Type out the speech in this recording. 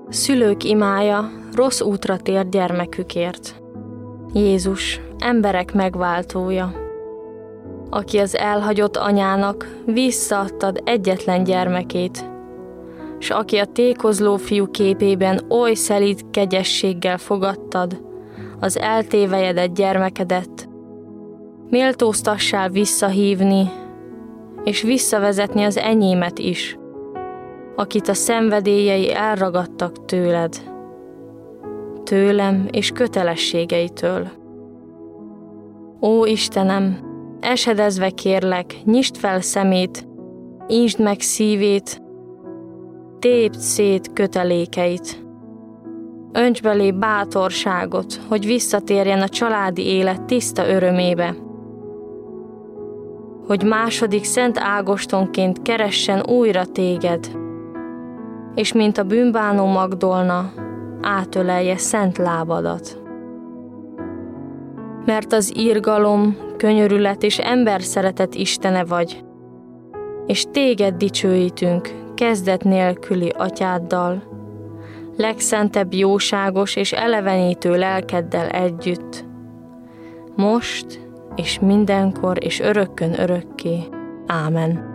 Szülők imája rossz útra tért gyermekükért. Jézus, emberek megváltója, aki az elhagyott anyának visszaadtad egyetlen gyermekét, s aki a tékozló fiú képében oly szelíd kegyességgel fogadtad az eltévejedett gyermekedet, méltóztassál visszahívni és visszavezetni az enyémet is, akit a szenvedélyei elragadtak tőlem és kötelességeitől. Ó Istenem, esedezve kérlek, nyisd fel szemét, ínsd meg szívét, tépd szét kötelékeit. Önts belé bátorságot, hogy visszatérjen a családi élet tiszta örömébe, hogy második szent ágostonként keressen újra téged, és mint a bűnbánó Magdolna, átölelje szent lábadat. Mert az irgalom, könyörület és emberszeretet Istene vagy, és téged dicsőítünk kezdet nélküli atyáddal, legszentebb jóságos és elevenítő lelkeddel együtt, most és mindenkor és örökkön örökké. Ámen.